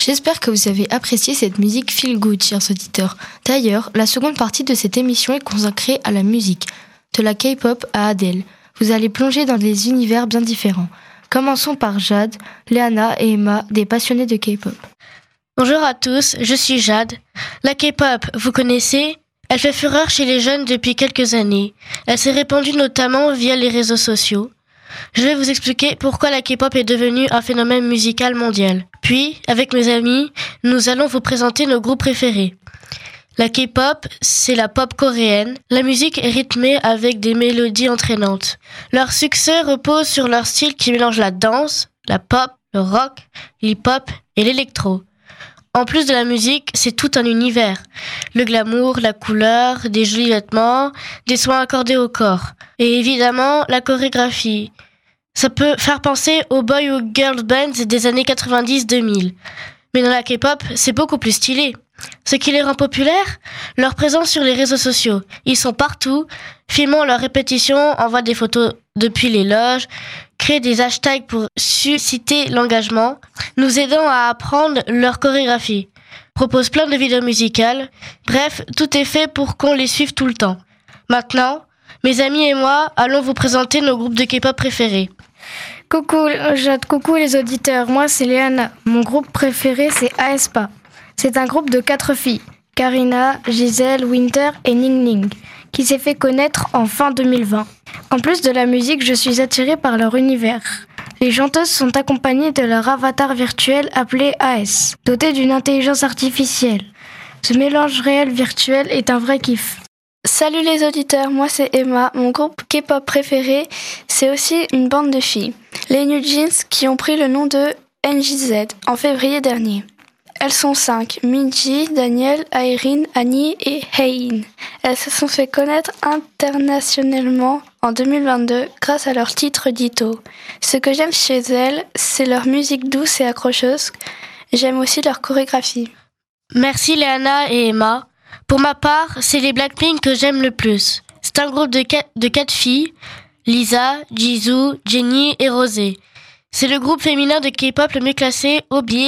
J'espère que vous avez apprécié cette musique feel good, chers auditeurs. D'ailleurs, la seconde partie de cette émission est consacrée à la musique, de la K-pop à Adele. Vous allez plonger dans des univers bien différents. Commençons par Jade, Léana et Emma, des passionnés de K-pop. Bonjour à tous, je suis Jade. La K-pop, vous connaissez ? Elle fait fureur chez les jeunes depuis quelques années. Elle s'est répandue notamment via les réseaux sociaux. Je vais vous expliquer pourquoi la K-pop est devenue un phénomène musical mondial. Puis, avec mes amis, nous allons vous présenter nos groupes préférés. La K-pop, c'est la pop coréenne. La musique est rythmée avec des mélodies entraînantes. Leur succès repose sur leur style qui mélange la danse, la pop, le rock, l'hip-hop et l'électro. En plus de la musique, c'est tout un univers. Le glamour, la couleur, des jolis vêtements, des soins accordés au corps. Et évidemment, la chorégraphie. Ça peut faire penser aux boy ou girl bands des années 90-2000. Mais dans la K-pop, c'est beaucoup plus stylé. Ce qui les rend populaires, leur présence sur les réseaux sociaux. Ils sont partout, filmant leurs répétitions, envoient des photos depuis les loges, créent des hashtags pour susciter l'engagement, nous aidant à apprendre leur chorégraphie, proposent plein de vidéos musicales. Bref, tout est fait pour qu'on les suive tout le temps. Maintenant, mes amis et moi allons vous présenter nos groupes de K-pop préférés. Coucou Jade, coucou les auditeurs, moi c'est Léana. Mon groupe préféré c'est aespa. C'est un groupe de 4 filles, Karina, Gisèle, Winter et Ning Ning, qui s'est fait connaître en fin 2020. En plus de la musique, je suis attirée par leur univers. Les chanteuses sont accompagnées de leur avatar virtuel appelé AS, doté d'une intelligence artificielle. Ce mélange réel-virtuel est un vrai kiff. Salut les auditeurs, moi c'est Emma. Mon groupe K-pop préféré, c'est aussi une bande de filles, les New Jeans, qui ont pris le nom de NJZ en février dernier. Elles sont 5, Minji, Daniel, Irene, Annie et Hein. Elles se sont fait connaître internationalement en 2022 grâce à leur titre Ditto. Ce que j'aime chez elles, c'est leur musique douce et accrocheuse. J'aime aussi leur chorégraphie. Merci Léana et Emma. Pour ma part, c'est les Blackpink que j'aime le plus. C'est un groupe de 4 filles, Lisa, Jisoo, Jennie et Rosé. C'est le groupe féminin de K-pop le mieux classé au billet